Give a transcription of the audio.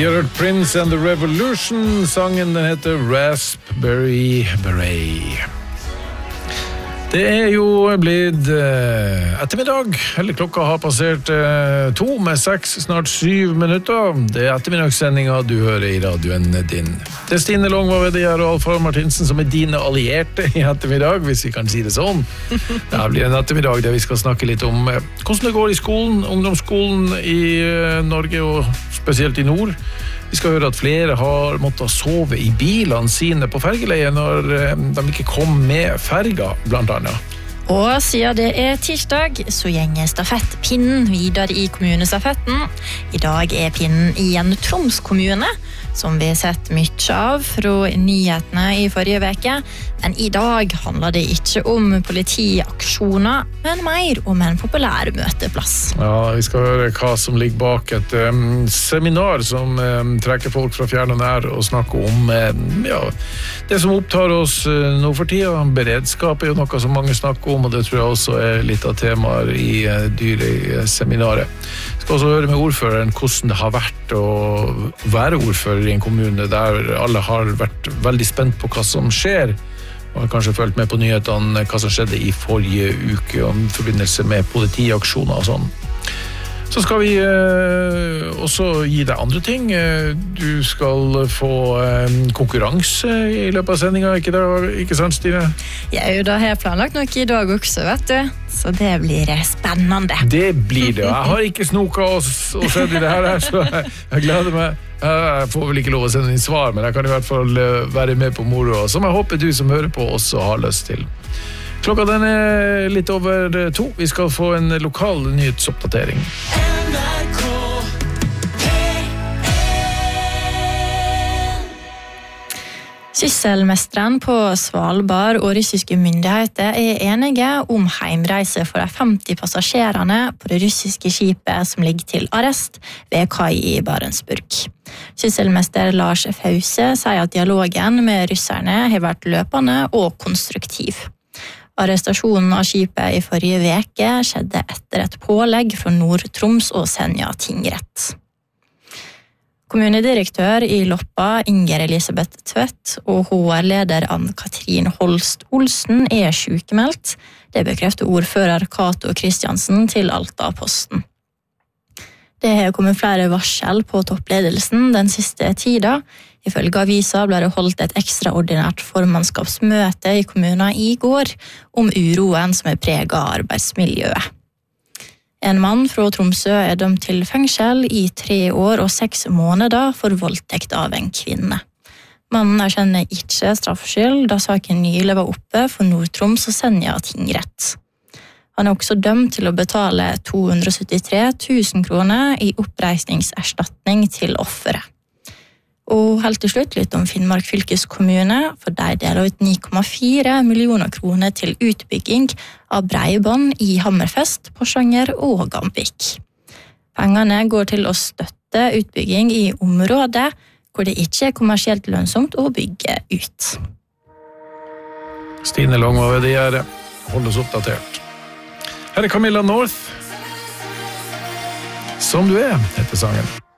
Vi har hørt Prince and the Revolution. Sangen den heter Raspberry Beret. Det jo blitt ettermiddag, eller klokka har passert 2 med 6, snart 7 minutter. Det ettermiddagssendinga du hører i radioen din. Det Stine Longva det og Alf Martinsen som dine allierte i ettermiddag, hvis vi kan si det sånn. Det blir en ettermiddag der vi skal snakke litt om hvordan det går i skolen, ungdomsskolen i Norge og spesielt i nord. Vi skal høre at flere har måttet sove i bilene sine på fergeleiet når de ikke kom med ferga, blant annet. Og siden det tirsdag, så gjenger stafettpinnen videre i kommunestafetten. I dag pinnen i en Troms kommune, som vi har sett mye av fra nyhetene i forrige veke. Men i dag handler det ikke om politiaksjoner, men mer om en populær møteplass. Ja, vi skal høre hva som ligger bak et seminar som trekker folk fra fjern og nær og snakker om det som opptar oss nå for tida. Beredskap jo noe som mange snakker om, og det tror jeg også litt av temaer i dyreseminaret. Vi skal også høre med ordføreren hvordan det har vært å være ordfører i en kommune der alle har vært veldig spent på hva som skjer, og har kanskje følt med på nyhetene hva som skjedde i forrige uke om forbindelse med politiaksjoner og sånn. Så skal vi også gi deg andre ting. Du skal få konkurranse i løpet av sendingen, ikke sant, Stine? Ja, da har jeg planlagt noe i dag også, vet du. Så det blir spennende. Det blir det. Jeg har ikke snoket og sett i det her, så jeg gleder meg. Jeg får vel ikke lov å sende inn svar, men jeg kan i hvert fall være med på moro, som jeg håper du som hører på også har lyst til. Klokka den litt over 2. Vi skal få en lokal nyhetsoppdatering. Sysselmesteren på Svalbard og russiske myndigheter enige om heimreise for de 50 passasjerene på det russiske skipet som ligger til arrest ved kai i Barentsburg. Sysselmester Lars Fause sier at dialogen med russerne har vært løpende og konstruktiv. Arrestasjonen av skipet i forrige veke skjedde etter et pålegg fra Nord-Troms og Senja tingrett. Kommunedirektør i Loppa, Inger Elisabeth Tvedt, og HR-leder Ann-Katrin Holst Olsen sykemeldt. Det bekrefter ordfører Cato Kristiansen til Alta-posten. Det har kommet flere varsel på toppledelsen den siste tida. Ifølge avisa ble det holdt et ekstraordinært formannskapsmøte i kommunen i går om uroen som preget arbeidsmiljøet. En mann fra Tromsø dømt til fengsel i 3 år og 6 måneder for voldtekt av en kvinne. Mannen erkjenner ikke straffskyld, da saken nylig var oppe for Nord-Troms og Senja tingrett. Han også dømt til å betale 273 000 kroner i oppreisningserstatning til offeret. Og helt til slutt litt om Finnmark fylkeskommune, for de deler ut 9,4 millioner kroner til utbygging av breibånd i Hammerfest, Porsanger og Gamvik. Pengene går til å støtte utbygging i området hvor det ikke kommersielt lønnsomt å bygge ut. Stine Longva ved det hold oss oppdatert. Her Camilla North. Som du heter sangen.